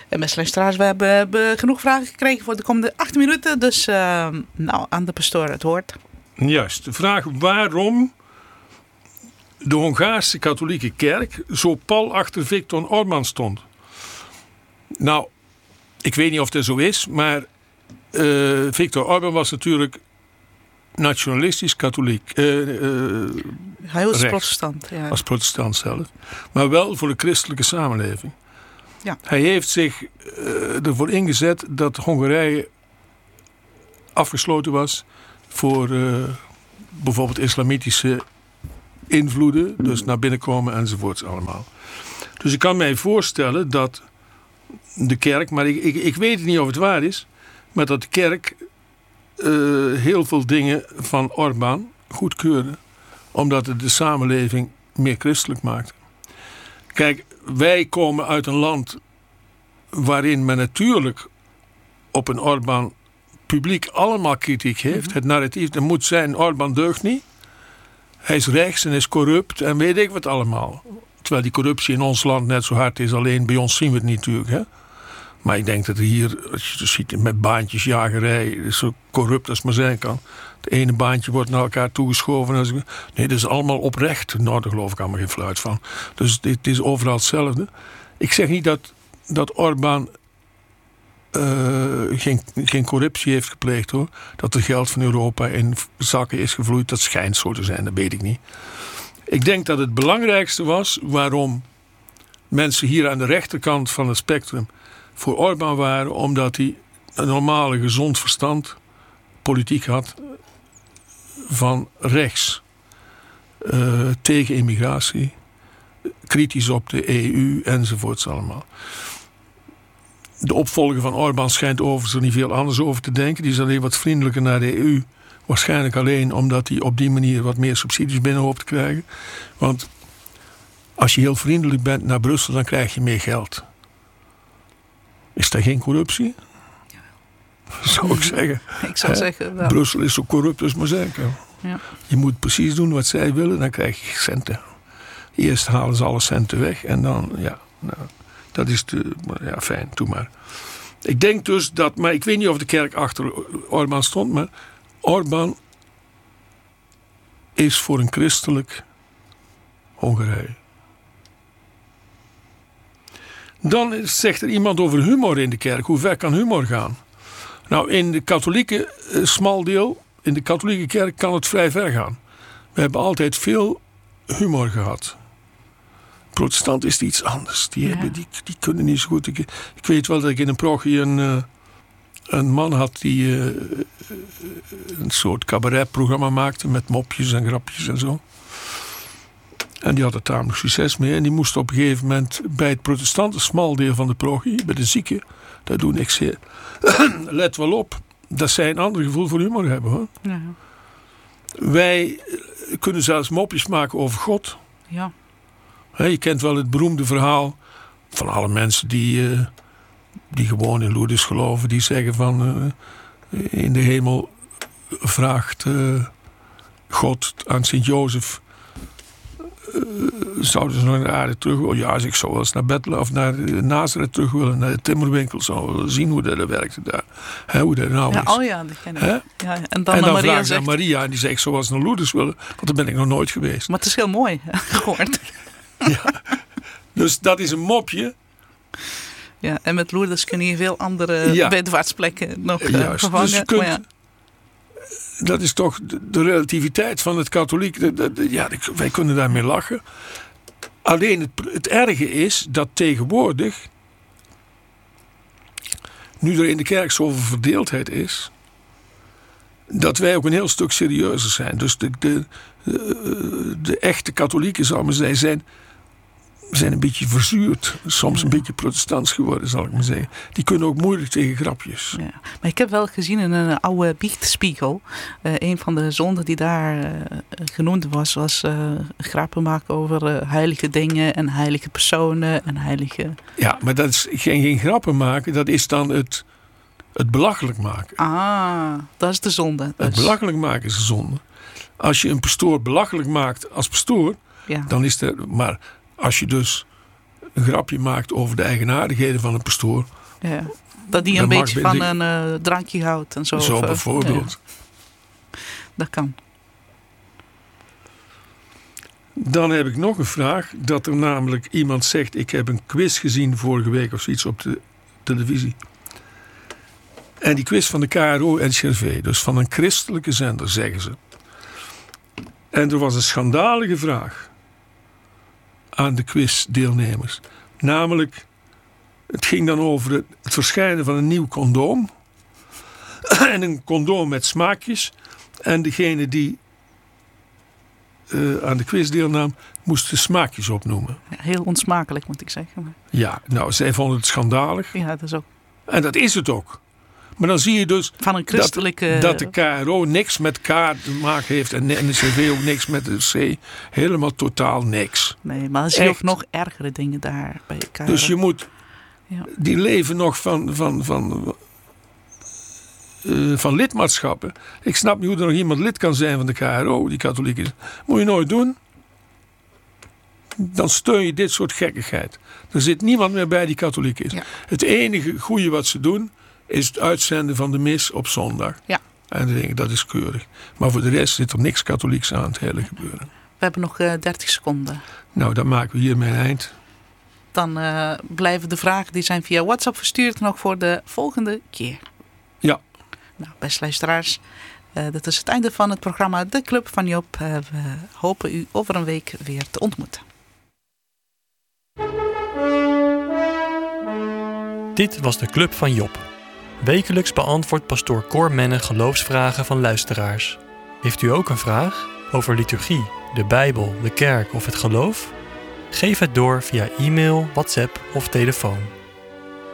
En beste luisteraars, we hebben genoeg vragen gekregen voor de komende 8 minuten. Dus aan de pastoor het woord. Juist. De vraag waarom de Hongaarse katholieke kerk zo pal achter Viktor Orbán stond. Nou, ik weet niet of dat zo is, maar Viktor Orbán was natuurlijk nationalistisch katholiek. Hij was protestant. Ja. Als protestant zelf. Maar wel voor de christelijke samenleving. Ja. Hij heeft zich ervoor ingezet dat Hongarije afgesloten was voor bijvoorbeeld islamitische invloeden. Dus naar binnen komen enzovoorts allemaal. Dus ik kan mij voorstellen dat de kerk, maar ik weet niet of het waar is, maar dat de kerk heel veel dingen van Orbán goedkeurde, omdat het de samenleving meer christelijk maakte. Kijk, wij komen uit een land waarin men natuurlijk op een Orbán publiek allemaal kritiek heeft. Het narratief, er moet zijn, Orbán deugt niet. Hij is rechts en is corrupt en weet ik wat allemaal. Terwijl die corruptie in ons land net zo hard is, alleen bij ons zien we het niet natuurlijk. Hè? Maar ik denk dat hier, als je het ziet met baantjesjagerij, zo corrupt als het maar zijn kan. Het ene baantje wordt naar elkaar toegeschoven. Nee, dat is allemaal oprecht. Nou, daar geloof ik allemaal geen fluit van. Dus het is overal hetzelfde. Ik zeg niet dat Orbán geen corruptie heeft gepleegd, hoor. Dat er geld van Europa in zakken is gevloeid. Dat schijnt zo te zijn, dat weet ik niet. Ik denk dat het belangrijkste was waarom mensen hier aan de rechterkant van het spectrum voor Orbán waren, omdat hij een normale gezond verstand politiek had van rechts, tegen immigratie, kritisch op de EU enzovoorts allemaal. De opvolger van Orbán schijnt overigens er niet veel anders over te denken. Die is alleen wat vriendelijker naar de EU. Waarschijnlijk alleen omdat hij op die manier wat meer subsidies binnen hoopt te krijgen. Want als je heel vriendelijk bent naar Brussel, dan krijg je meer geld. Is dat geen corruptie? Zou ik zeggen. Ik zou zeggen wel. Brussel is zo corrupt als maar zijn kan. Ja. Je moet precies doen wat zij willen, dan krijg je centen. Eerst halen ze alle centen weg en dan, dat is fijn, doe maar. Ik denk dus dat, maar ik weet niet of de kerk achter Orbán stond, maar Orbán is voor een christelijk Hongarije. Dan zegt er iemand over humor in de kerk. Hoe ver kan humor gaan? Nou, in de katholieke smaldeel, in de katholieke kerk kan het vrij ver gaan. We hebben altijd veel humor gehad. Protestant is het iets anders. Die kunnen niet zo goed. Ik weet wel dat ik in een parochie een man had die een soort cabaretprogramma maakte met mopjes en grapjes en zo. En die had er tamelijk succes mee. En die moest op een gegeven moment bij het protestante smaldeel van de parochie, bij de zieken, daar doe niks zeer. Let wel op, dat zij een ander gevoel voor humor hebben, hoor. Ja. Wij kunnen zelfs mopjes maken over God. Ja. Je kent wel het beroemde verhaal van alle mensen die gewoon in Lourdes geloven. Die zeggen van in de hemel vraagt God aan Sint-Jozef, zouden ze nog naar de aarde terug willen? Ja, als ik zo wel eens naar Bethlehem of naar Nazareth terug willen, naar de timmerwinkel, zou zien hoe dat werkte daar. Hoe dat nou is. Oh ja, dat ken ik. Ja, en dan Maria vraagt zegt, aan Maria en die zegt, ik zou wel eens naar Lourdes willen, want daar ben ik nog nooit geweest. Maar het is heel mooi gehoord. Ja. Dus dat is een mopje. Ja, en met Lourdes kun je veel andere bedvaartsplekken nog vervangen. Dus je kunt, dat is toch de relativiteit van het katholiek. Wij kunnen daarmee lachen. Alleen het erge is dat tegenwoordig, nu er in de kerk zoveel verdeeldheid is, dat wij ook een heel stuk serieuzer zijn. Dus de echte katholieken, zal ik maar zeggen, zijn een beetje verzuurd. Soms een beetje protestants geworden, zal ik maar zeggen. Die kunnen ook moeilijk tegen grapjes. Ja. Maar ik heb wel gezien in een oude biechtspiegel, een van de zonden die daar genoemd was grappen maken over heilige dingen en heilige personen en heilige... Ja, maar dat is geen grappen maken, dat is dan het belachelijk maken. Ah, dat is de zonde. Dus. Het belachelijk maken is de zonde. Als je een pastoor belachelijk maakt als pastoor, dan is er... Maar als je dus een grapje maakt over de eigenaardigheden van een pastoor. Ja. Dat die een beetje van een drankje houdt en zo. Zo bijvoorbeeld. Ja. Dat kan. Dan heb ik nog een vraag. Dat er namelijk iemand zegt... ik heb een quiz gezien vorige week of zoiets op de televisie. En die quiz van de KRO-NCRV. Dus van een christelijke zender, zeggen ze. En er was een schandalige vraag aan de quizdeelnemers. Namelijk, het ging dan over het verschijnen van een nieuw condoom. En een condoom met smaakjes. En degene die aan de quiz deelnam, moest de smaakjes opnoemen. Ja, heel onsmakelijk, moet ik zeggen. Maar... Ja, nou, zij vonden het schandalig. Ja, dat is ook. En dat is het ook. Maar dan zie je dus van een christelijke... dat de KRO niks met K te maken heeft en de NCRV ook niks met de C. Helemaal totaal niks. Nee, maar dan zie je ook nog ergere dingen daar bij de KRO. Dus je moet... Ja. Die leven nog van lidmaatschappen. Ik snap niet hoe er nog iemand lid kan zijn van de KRO, die katholiek is. Moet je nooit doen. Dan steun je dit soort gekkigheid. Er zit niemand meer bij die katholiek is. Ja. Het enige goede wat ze doen is het uitzenden van de mis op zondag. Ja. En dan denk ik, dat is keurig. Maar voor de rest zit er niks katholieks aan het hele gebeuren. We hebben nog 30 seconden. Nou, dan maken we hiermee een eind. Dan blijven de vragen die zijn via WhatsApp verstuurd nog voor de volgende keer. Ja. Nou, beste luisteraars, dat is het einde van het programma De Club van Job. We hopen u over een week weer te ontmoeten. Dit was de Club van Job. Wekelijks beantwoordt pastoor Cor Menne geloofsvragen van luisteraars. Heeft u ook een vraag over liturgie, de Bijbel, de kerk of het geloof? Geef het door via e-mail, WhatsApp of telefoon.